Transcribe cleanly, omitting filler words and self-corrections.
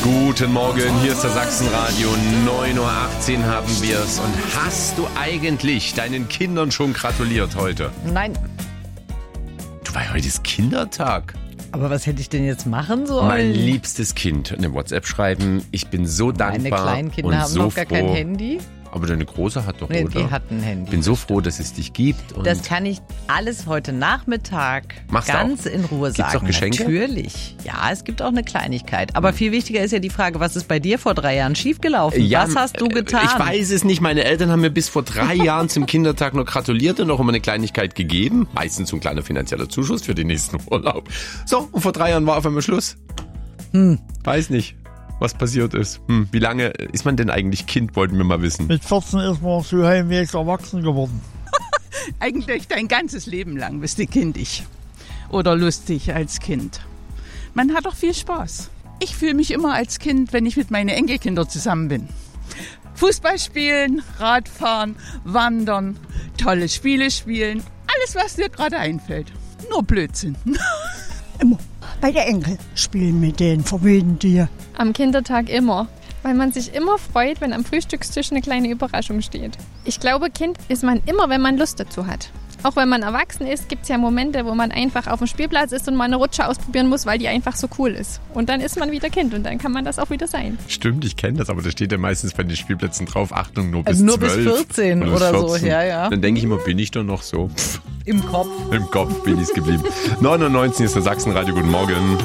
Guten Morgen, hier ist der Sachsenradio, 9.18 Uhr haben wir es. Und hast du eigentlich deinen Kindern schon gratuliert heute? Nein. Du, weil heute ist Kindertag. Aber was hätte ich denn jetzt machen sollen? Mein liebstes Kind, eine WhatsApp schreiben. Ich bin so dankbar. Meine Kleinkinder und haben so noch gar kein froh. Handy. Aber deine Große hat doch, Nee, oder? die hat ein Handy. Ich bin so froh, dass es dich gibt. Und Das kann ich alles heute Nachmittag Machst du ganz in Ruhe Gibt's sagen. auch Geschenke? Natürlich. Ja, es gibt auch eine Kleinigkeit. Aber viel wichtiger ist ja die Frage, was ist bei dir vor 3 Jahren schiefgelaufen? Was hast du getan? Ich weiß es nicht. Meine Eltern haben mir bis vor 3 Jahren zum Kindertag noch gratuliert und noch immer eine Kleinigkeit gegeben. Meistens so ein kleiner finanzieller Zuschuss für den nächsten Urlaub. So, und vor 3 Jahren war auf einmal Schluss. Weiß nicht, was passiert ist. Wie lange ist man denn eigentlich Kind, wollten wir mal wissen. Mit 14 ist man so halbwegs erwachsen geworden. Eigentlich dein ganzes Leben lang bist du kindisch oder lustig als Kind. Man hat doch viel Spaß. Ich fühle mich immer als Kind, wenn ich mit meinen Enkelkindern zusammen bin. Fußball spielen, Radfahren, wandern, tolle Spiele spielen, alles, was dir gerade einfällt. Nur Blödsinn. Immer. Bei der Enkel spielen mit denen, verwöhnen die. Am Kindertag immer, weil man sich immer freut, wenn am Frühstückstisch eine kleine Überraschung steht. Ich glaube, Kind ist man immer, wenn man Lust dazu hat. Auch wenn man erwachsen ist, gibt es ja Momente, wo man einfach auf dem Spielplatz ist und mal eine Rutsche ausprobieren muss, weil die einfach so cool ist. Und dann ist man wieder Kind und dann kann man das auch wieder sein. Stimmt, ich kenne das, aber da steht ja meistens bei den Spielplätzen drauf, Achtung, nur bis Also nur 12. bis 14 oder so, 14. ja. Dann denke ich immer, bin ich doch noch so? Im Kopf. Im Kopf bin ich's geblieben. 9.19 Uhr ist der Sachsenradio, guten Morgen.